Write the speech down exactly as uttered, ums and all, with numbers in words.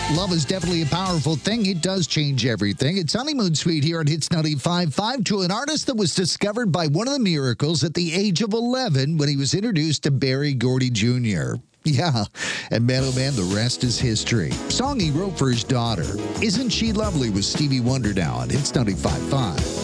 Love is definitely a powerful thing. It does change everything. It's Honeymoon Suite here on Hits ninety-five point five to an artist that was discovered by one of the Miracles at the age of eleven when he was introduced to Berry Gordy Junior Yeah, and man, oh man, the rest is history. Song he wrote for his daughter. Isn't She Lovely with Stevie Wonder now on Hits ninety-five point five.